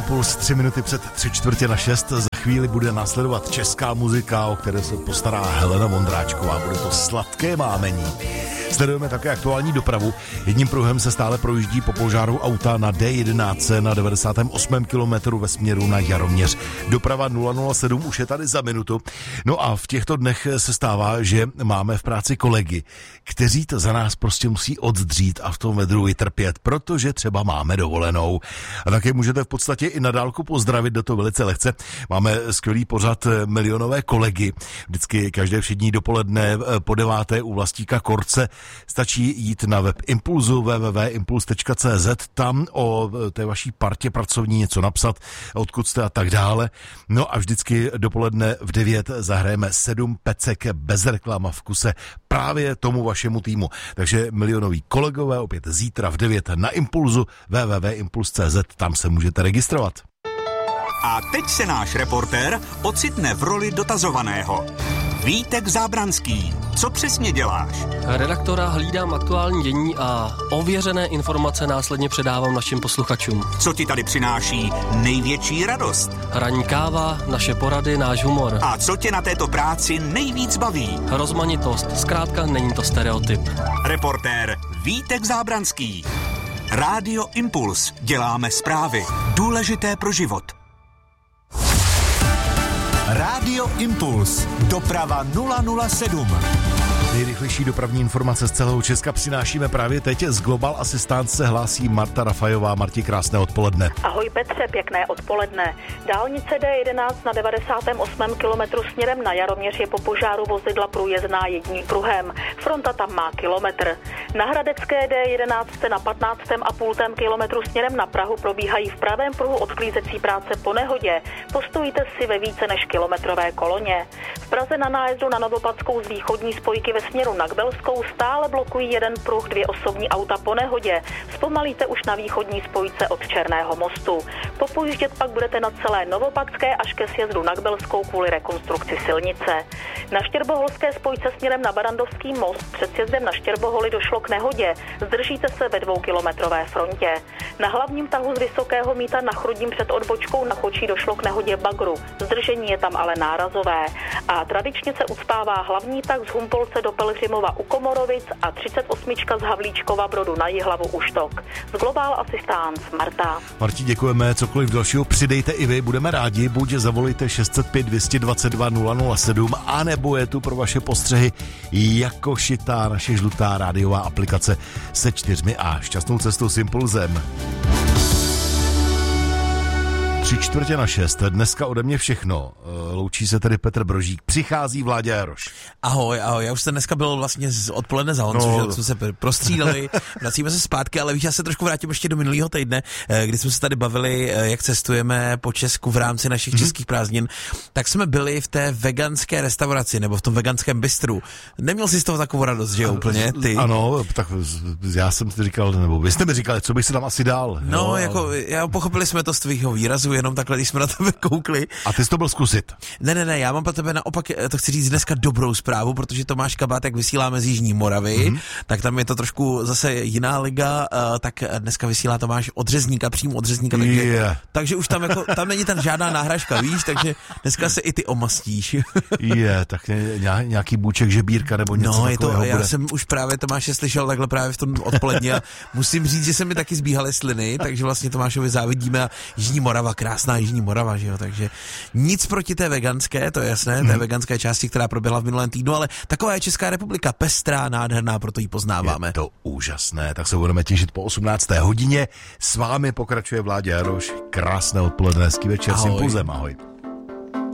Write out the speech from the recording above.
Impuls 3 minuty před 3:45. Za chvíli bude následovat česká muzika, o které se postará Helena Vondráčková. Bude to Sladké mámení. Sledujeme také aktuální dopravu. Jedním pruhem se stále projíždí po požáru auta na D11 na 98. kilometru ve směru na Jaroměř. Doprava 007 už je tady za minutu. No a v těchto dnech se stává, že máme v práci kolegy, kteří to za nás prostě musí oddřít a v tom vedru vytrpět, protože třeba máme dovolenou. A také můžete v podstatě i na dálku pozdravit, do toho velice lehce. Máme skvělý pořad Milionové kolegy. Vždycky každé všední dopoledne po 9. u Vlastíka Korce. Stačí jít na web Impulzu www.impuls.cz, tam o té vaší partě pracovní něco napsat, odkud jste a tak dále. No a vždycky dopoledne v 9 zahrajeme 7 pecek bez reklama v kuse právě tomu vašemu týmu. Takže milionoví kolegové opět zítra v 9 na Impulzu www.impuls.cz, tam se můžete registrovat. A teď se náš reportér ocitne v roli dotazovaného. Vítek Zábranský, co přesně děláš? Redaktora hlídám aktuální dění a ověřené informace následně předávám našim posluchačům. Co ti tady přináší největší radost? Ranní káva, naše porady, náš humor. A co tě na této práci nejvíc baví? Rozmanitost, zkrátka není to stereotyp. Reportér Vítek Zábranský. Rádio Impuls. Děláme zprávy. Důležité pro život. Rádio Impuls. Doprava 007. Nejrychlejší dopravní informace z celého Česka přinášíme právě teď. Z Global Assistance se hlásí Marta Rafajová. Marti, krásné odpoledne. Ahoj Petře, pěkné odpoledne. Dálnice D11 na 98. kilometru směrem na Jaroměř je po požáru vozidla průjezdná jedním pruhem. Fronta tam má kilometr. Na Hradecké D11 na 15,5 kilometru směrem na Prahu probíhají v pravém pruhu odklízecí práce po nehodě. Postojte si ve více než kilometrové koloně. V Praze na nájezdu na Novopadskou z východní spojky ve směru na Kbelskou stále blokují jeden pruh, 2 osobní auta po nehodě. Zpomalíte už na východní spojce od Černého mostu. Popojíždět pak budete na celé Novopadské až ke sjezdu na Kbelskou kvůli rekonstrukci silnice. Na Štěrboholské spojce směrem na Barandovský most před sjezdem na Štěrboholy došlo k nehodě. Zdržíte se ve 2kilometrové frontě. Na hlavním tahu z Vysokého Mýta na Chrudím před odbočkou na Chočí došlo k nehodě bagru. Zdržení je tam ale nárazové. A tradičně se ucpává hlavní tah z Humpolce do Pelhřimova u Komorovic a 38 z Havlíčkova Brodu na Jihlavu u Štok. Z Global Assistance Marta. Marti, děkujeme, cokoliv dalšího přidejte i vy, budeme rádi, buď zavolejte 605 222 007, anebo je tu pro vaše postřehy jako šitá naše žlutá rádiová aplikace se 4A. Šťastnou cestou s Impulzem. 5:45. Dneska ode mě všechno. Loučí se tedy Petr Brožík. Přichází Vláďa Jaroš. Ahoj. Já už jsem dneska byl vlastně odpoledne za Honzu, že jsme se prostřídali, vracíme se zpátky, ale víš, já se trošku vrátím ještě do minulého týdne, kdy jsme se tady bavili, jak cestujeme po Česku v rámci našich českých prázdnin, tak jsme byli v té veganské restauraci, nebo v tom veganském bistru. Neměl jsi z toho takovou radost, že úplně, ty? Ano, tak já jsem si říkal, nebo vy jste mi říkali, co bych si tam asi dal. No, jako, pochopili jsme to z tvýho výrazu, jenom takhle, když jsme na tebe koukli. A ty jsi to byl zkusit? Ne, já mám pro tebe naopak, to chci říct dneska dobrou zprávu, protože Tomáš Kabát, jak vysíláme z Jižní Moravy, tak tam je to trošku zase jiná liga, tak dneska vysílá Tomáš od Řezníka, přímo od Řezníka, takže už tam jako, tam není tam žádná náhražka, víš, takže dneska se i ty omastíš. Tak nějaký bůček žebírka nebo něco takového bude. Já jsem už právě Tomáše slyšel takhle právě v tom odpolední a musím říct, že se mi taky zbíhaly sliny, takže vlastně Tomášovi závidíme a Jižní Morava, krásná Jižní Morava, že jo, takže nic proti té veganské, to je jasné, té veganské části, která proběhla v minulém týdnu, ale taková je Česká republika, pestrá, nádherná, proto ji poznáváme. Je to úžasné, tak se budeme těšit po 18. hodině. S vámi pokračuje Vláďa Jaroš. Krásné odpoledne, hezký večer s Impulzem, ahoj.